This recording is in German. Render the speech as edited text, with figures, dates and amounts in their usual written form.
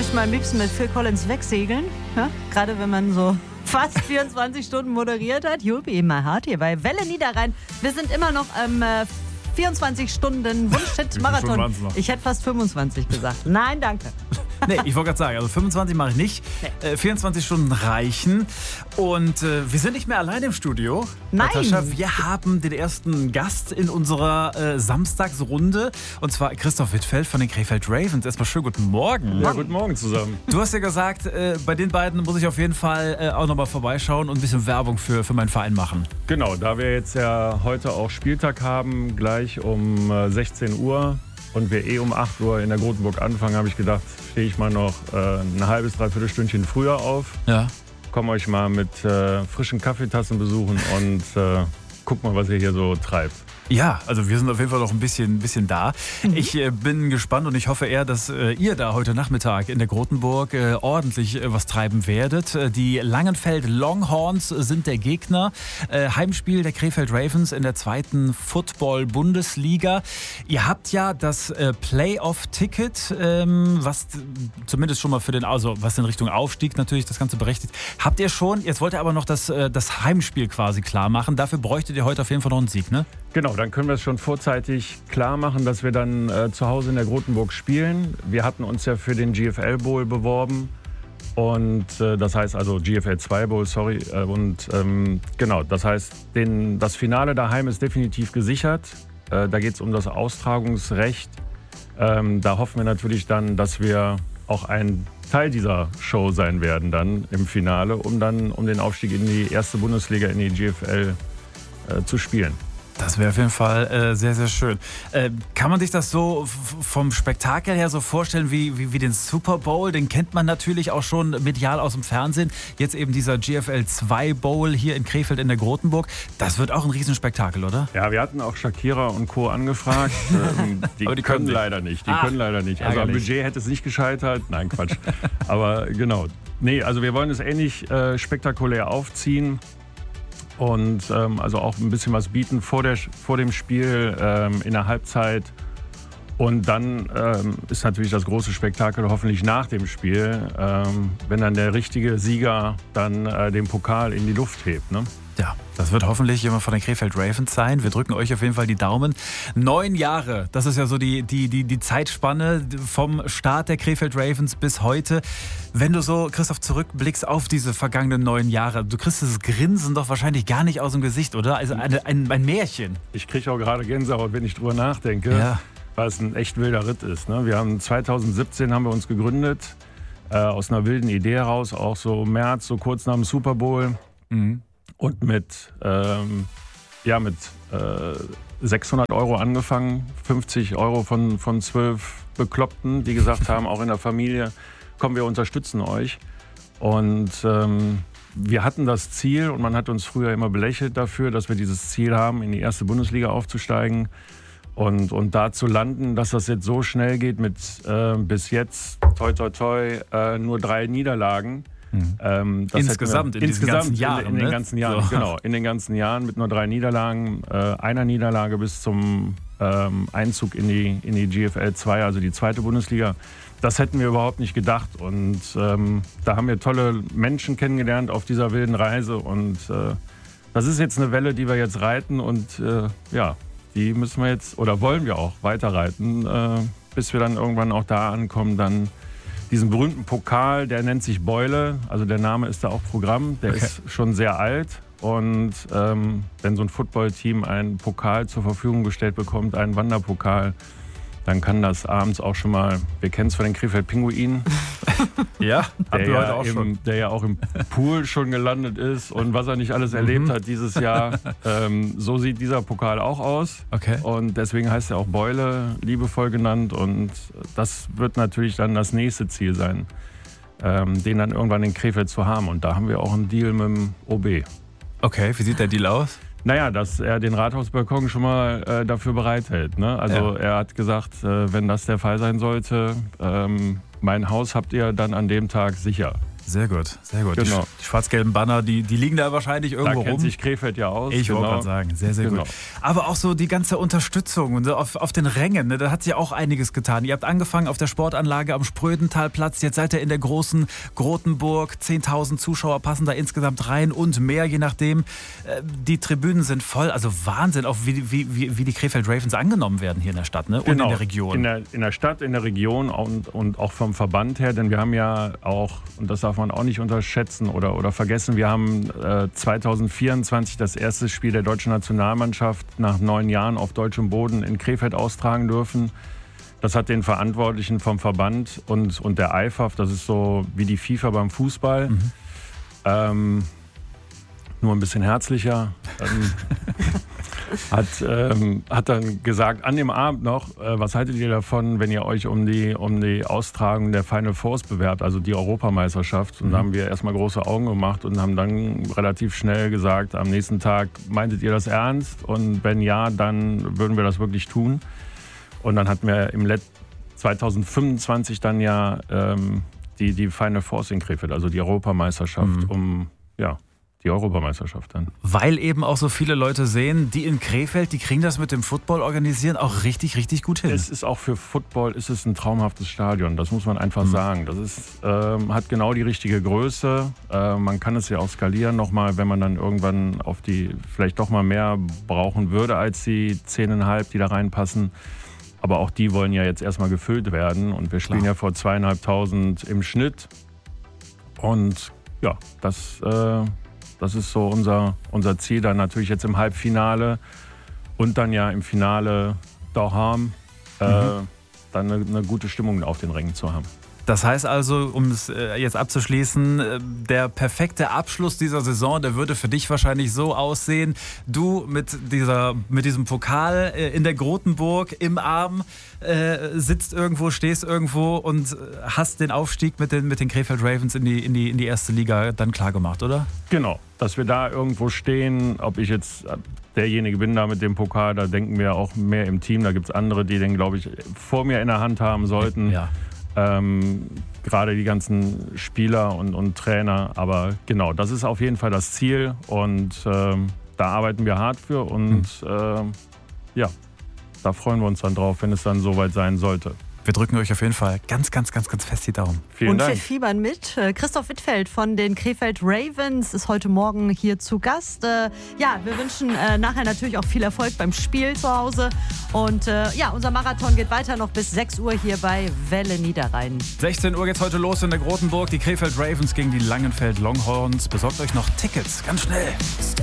möchte man am liebsten mit Phil Collins wegsegeln. Ja? Gerade wenn man so fast 24 Stunden moderiert hat. You'll be in my heart hier bei Welle Niederrhein. Wir sind immer noch am 24-Stunden-Wunsch-Hit-Marathon. Ich hätte fast 25 gesagt. Nein, danke. Nee, ich wollte gerade sagen, also 25 mache ich nicht. 24 Stunden reichen. Und wir sind nicht mehr allein im Studio. Nein. Natascha, wir haben den ersten Gast in unserer Samstagsrunde. Und zwar Christoph Wittfeld von den Krefeld Ravens. Erstmal schönen guten Morgen. Ja, guten Morgen zusammen. Du hast ja gesagt, bei den beiden muss ich auf jeden Fall auch nochmal vorbeischauen und ein bisschen Werbung für meinen Verein machen. Genau, da wir jetzt ja heute auch Spieltag haben, gleich um 16 Uhr und wir um 8 Uhr in der Grotenburg anfangen, habe ich gedacht, stehe ich mal noch ein halbes, dreiviertel Stündchen früher auf. Ja. Komme euch mal mit frischen Kaffeetassen besuchen und guck mal, was ihr hier so treibt. Ja, also wir sind auf jeden Fall noch ein bisschen da. Ich bin gespannt und ich hoffe eher, dass ihr da heute Nachmittag in der Grotenburg ordentlich was treiben werdet. Die Langenfeld Longhorns sind der Gegner. Heimspiel der Krefeld Ravens in der 2. Football-Bundesliga. Ihr habt ja das Playoff-Ticket, was zumindest schon mal für den, also was in Richtung Aufstieg natürlich das Ganze berechtigt. Habt ihr schon, jetzt wollt ihr aber noch das Heimspiel quasi klar machen. Dafür bräuchtet ihr heute auf jeden Fall noch einen Sieg, ne? Genau, dann können wir es schon vorzeitig klar machen, dass wir dann zu Hause in der Grotenburg spielen. Wir hatten uns ja für den GFL Bowl beworben und das heißt also GFL 2 Bowl, sorry. Genau, das heißt, das Finale daheim ist definitiv gesichert. Da geht es um das Austragungsrecht. Da hoffen wir natürlich dann, dass wir auch ein Teil dieser Show sein werden dann im Finale, um den Aufstieg in die erste Bundesliga, in die GFL zu spielen. Das wäre auf jeden Fall sehr, sehr schön. Kann man sich das so vom Spektakel her so vorstellen wie den Super Bowl? Den kennt man natürlich auch schon medial aus dem Fernsehen. Jetzt eben dieser GFL 2 Bowl hier in Krefeld in der Grotenburg. Das wird auch ein Riesenspektakel, oder? Ja, wir hatten auch Shakira und Co. angefragt. Die können leider nicht. Also am Budget hätte es nicht gescheitert. Nein, Quatsch. Aber genau. Nee, also wir wollen es ähnlich spektakulär aufziehen. Und also auch ein bisschen was bieten vor dem Spiel, in der Halbzeit. Und dann ist natürlich das große Spektakel hoffentlich nach dem Spiel, wenn dann der richtige Sieger dann den Pokal in die Luft hebt. Ne? Ja, das wird hoffentlich jemand von den Krefeld Ravens sein. Wir drücken euch auf jeden Fall die Daumen. 9 Jahre, das ist ja so die Zeitspanne vom Start der Krefeld Ravens bis heute. Wenn du so, Christoph, zurückblickst auf diese vergangenen 9 Jahre, du kriegst das Grinsen doch wahrscheinlich gar nicht aus dem Gesicht, oder? Also ein Märchen. Ich kriege auch gerade Gänsehaut, wenn ich drüber nachdenke, ja, weil es ein echt wilder Ritt ist. Ne? 2017 haben wir uns gegründet, aus einer wilden Idee heraus, auch so März, so kurz nach dem Super Bowl. Mhm. Und mit 600 € angefangen, 50 € von 12 Bekloppten, die gesagt haben, auch in der Familie, komm, wir unterstützen euch. Und wir hatten das Ziel, und man hat uns früher immer belächelt dafür, dass wir dieses Ziel haben, in die erste Bundesliga aufzusteigen und da zu landen, dass das jetzt so schnell geht mit bis jetzt, toi toi toi, nur 3 Niederlagen. Insgesamt in den ganzen Jahren. In den ganzen Jahren, so. Genau. In den ganzen Jahren mit nur 3 Niederlagen, einer Niederlage bis zum Einzug in die GFL 2, also die 2. Bundesliga. Das hätten wir überhaupt nicht gedacht. Und da haben wir tolle Menschen kennengelernt auf dieser wilden Reise. Und das ist jetzt eine Welle, die wir jetzt reiten. Und die müssen wir jetzt, oder wollen wir auch weiter reiten, bis wir dann irgendwann auch da ankommen, dann diesen berühmten Pokal, der nennt sich Beule, also der Name ist da auch Programm, der ist schon sehr alt. Und wenn so ein Footballteam einen Pokal zur Verfügung gestellt bekommt, einen Wanderpokal, dann kann das abends auch schon mal, wir kennen es von den Krefeld Pinguinen, ja, der ja auch im Pool schon gelandet ist und was er nicht alles erlebt hat dieses Jahr. So sieht dieser Pokal auch aus. Okay. Und deswegen heißt er auch Beule, liebevoll genannt. Und das wird natürlich dann das nächste Ziel sein, den dann irgendwann in Krefeld zu haben. Und da haben wir auch einen Deal mit dem OB. Okay, wie sieht der Deal aus? Naja, dass er den Rathausbalkon schon mal dafür bereithält. Ne? Also er hat gesagt, wenn das der Fall sein sollte, mein Haus habt ihr dann an dem Tag sicher. Sehr gut, sehr gut. Genau. Die schwarz-gelben Banner, die liegen da wahrscheinlich irgendwo Da kennt rum. sich Krefeld ja aus. Ich wollte gerade sagen, sehr, sehr gut. Aber auch so die ganze Unterstützung und so auf den Rängen, ne, da hat sich auch einiges getan. Ihr habt angefangen auf der Sportanlage am Sprödenthalplatz, jetzt seid ihr in der großen Grotenburg, 10.000 Zuschauer passen da insgesamt rein und mehr, je nachdem. Die Tribünen sind voll, also Wahnsinn, auch wie die Krefeld Ravens angenommen werden hier in der Stadt, ne? Und in der Region. In der Stadt, in der Region und auch vom Verband her, denn wir haben ja auch, und das darf man auch nicht unterschätzen oder vergessen, wir haben 2024 das erste Spiel der deutschen Nationalmannschaft nach 9 Jahren auf deutschem Boden in Krefeld austragen dürfen. Das hat den Verantwortlichen vom Verband und der IFAF, das ist so wie die FIFA beim Fußball, nur ein bisschen herzlicher, hat dann gesagt, an dem Abend noch, was haltet ihr davon, wenn ihr euch um die Austragung der Final Fours bewerbt, also die Europameisterschaft. Und da haben wir erstmal große Augen gemacht und haben dann relativ schnell gesagt, am nächsten Tag, meintet ihr das ernst? Und wenn ja, dann würden wir das wirklich tun. Und dann hatten wir 2025 dann ja die Final Fours in Krefeld, also die Europameisterschaft, die Europameisterschaft dann. Weil eben auch so viele Leute sehen, die in Krefeld, die kriegen das mit dem Football organisieren auch richtig, richtig gut hin. Es ist auch für Football ein traumhaftes Stadion, das muss man einfach sagen. Das hat genau die richtige Größe. Man kann es ja auch skalieren nochmal, wenn man dann irgendwann vielleicht doch mal mehr brauchen würde als die 10.500, die da reinpassen. Aber auch die wollen ja jetzt erstmal gefüllt werden und wir spielen ja vor 2.500 im Schnitt. Und ja, das ist so unser Ziel, dann natürlich jetzt im Halbfinale und dann ja im Finale daheim dann eine gute Stimmung auf den Rängen zu haben. Das heißt also, um es jetzt abzuschließen, der perfekte Abschluss dieser Saison, der würde für dich wahrscheinlich so aussehen, du mit diesem Pokal in der Grotenburg im Arm sitzt irgendwo, stehst irgendwo und hast den Aufstieg mit den Krefeld Ravens in die erste Liga dann klar gemacht, oder? Genau, dass wir da irgendwo stehen, ob ich jetzt derjenige bin da mit dem Pokal, da denken wir auch mehr im Team, da gibt es andere, die den, glaube ich, vor mir in der Hand haben sollten. Ja. Gerade die ganzen Spieler und Trainer. Aber genau, das ist auf jeden Fall das Ziel und da arbeiten wir hart für und da freuen wir uns dann drauf, wenn es dann soweit sein sollte. Wir drücken euch auf jeden Fall ganz, ganz, ganz, ganz fest die Daumen. Vielen Dank. Und wir fiebern mit. Christoph Wittfeld von den Krefeld Ravens ist heute Morgen hier zu Gast. Wir wünschen nachher natürlich auch viel Erfolg beim Spiel zu Hause. Und unser Marathon geht weiter noch bis 6 Uhr hier bei Welle Niederrhein. 16 Uhr geht's heute los in der Grotenburg. Die Krefeld Ravens gegen die Langenfeld Longhorns. Besorgt euch noch Tickets, ganz schnell.